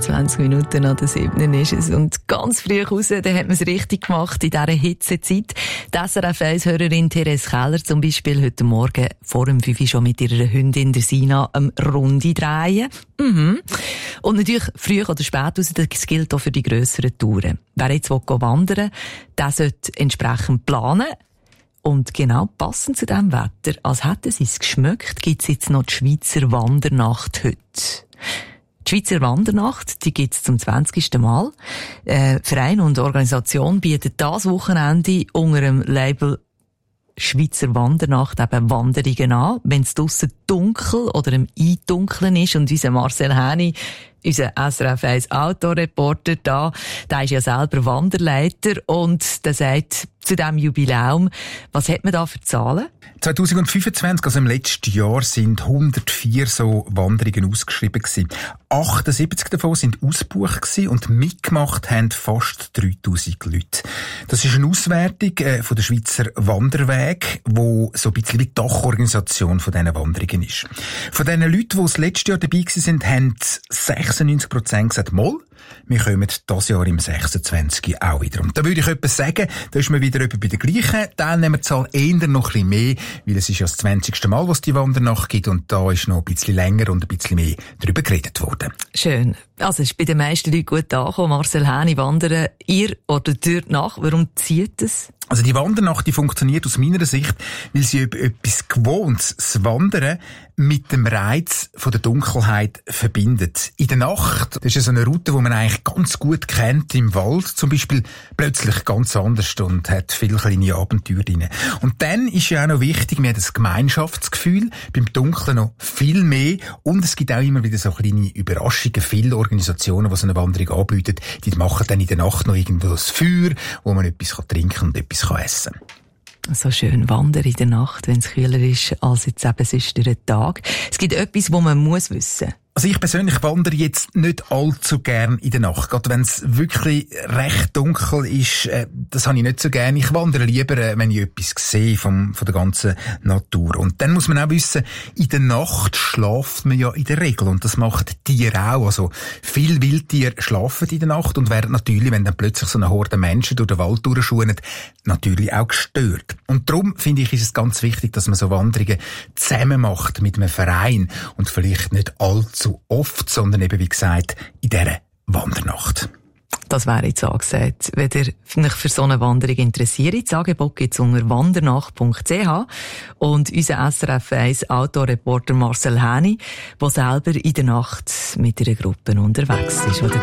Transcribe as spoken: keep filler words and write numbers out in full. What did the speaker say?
vierundzwanzig Minuten an der siebten ist es. Und ganz früh raus, da hat man es richtig gemacht in dieser Hitzezeit. Die S R F eins-Hörerin Therese Keller zum Beispiel heute Morgen vor dem fünf schon mit ihrer Hündin der Sina eine Runde drehen. Mhm. Und natürlich früh oder spät raus, das gilt auch für die grösseren Touren. Wer jetzt wandern will, der sollte entsprechend planen. Und genau passend zu diesem Wetter, als hätten sie es geschmeckt, gibt es jetzt noch die Schweizer Wandernacht heute. Die Schweizer Wandernacht, die gibt es zum zwanzigsten Mal. Äh, Verein und Organisation bieten das Wochenende unter dem Label Schweizer Wandernacht eben Wanderungen an, wenn es draussen dunkel oder im Eindunkeln ist. Und unser Marcel Häni, unser S R F eins Autoreporter da, der ist ja selber Wanderleiter und der sagt zu diesem Jubiläum, was hat man da für Zahlen? zwanzig fünfundzwanzig, also im letzten Jahr, sind hundertvier so Wanderungen ausgeschrieben gewesen. achtundsiebzig davon sind ausgebucht gewesen und mitgemacht haben fast dreitausend Leute. Das ist eine Auswertung äh, von der Schweizer Wanderweg, wo so ein bisschen wie die Dachorganisation von diesen Wanderungen ist. Von diesen Leuten, die das letzte Jahr dabei sind, haben sechsundneunzig Prozent gesagt, «Moll, wir kommen dieses Jahr im sechsundzwanzig auch wieder.» Und da würde ich etwas sagen, da ist man wieder etwa bei der gleichen Teilnehmerzahl, eher noch ein bisschen mehr, weil es ist ja das zwanzigste Mal, was die Wandernacht gibt und da ist noch ein bisschen länger und ein bisschen mehr darüber geredet worden. Schön. Also es ist bei den meisten Leuten gut angekommen. Marcel Häni, wandern ihr oder dort nach? Warum zieht es? Also die Wandernacht, die funktioniert aus meiner Sicht, weil sie etwas Gewohntes, das Wandern, mit dem Reiz von der Dunkelheit verbindet. In der Nacht, das ist ja so eine Route, die man eigentlich ganz gut kennt, im Wald zum Beispiel, plötzlich ganz anders und hat viele kleine Abenteuer drin. Und dann ist ja auch noch wichtig, wir haben das Gemeinschaftsgefühl, beim Dunkeln noch viel mehr und es gibt auch immer wieder so kleine Überraschungen. Viele Organisationen, die so eine Wanderung anbieten, die machen dann in der Nacht noch irgendwo das Feuer, wo man etwas trinken und etwas essen kann. So schön wandern in der Nacht, wenn es kühler ist, als jetzt eben sonst durch den Tag. Es gibt etwas, was man muss wissen. Also ich persönlich wandere jetzt nicht allzu gern in der Nacht. Gerade wenn es wirklich recht dunkel ist, äh, das habe ich nicht so gern. Ich wandere lieber, äh, wenn ich etwas sehe vom, von der ganzen Natur. Und dann muss man auch wissen, in der Nacht schlaft man ja in der Regel. Und das machen Tiere auch. Also viele Wildtiere schlafen in der Nacht und werden natürlich, wenn dann plötzlich so eine Horde Menschen durch den Wald durchschuhen, natürlich auch gestört. Und darum finde ich, ist es ganz wichtig, dass man so Wanderungen zusammen macht mit einem Verein und vielleicht nicht allzu so oft, sondern eben, wie gesagt, in dieser Wandernacht. Das wäre jetzt angesagt. Wenn ihr euch für so eine Wanderung interessiert, das Angebot gibt es unter wandernacht punkt c h und unser S R F eins Autoreporter Marcel Häni, der selber in der Nacht mit einer Gruppe unterwegs ist. Oder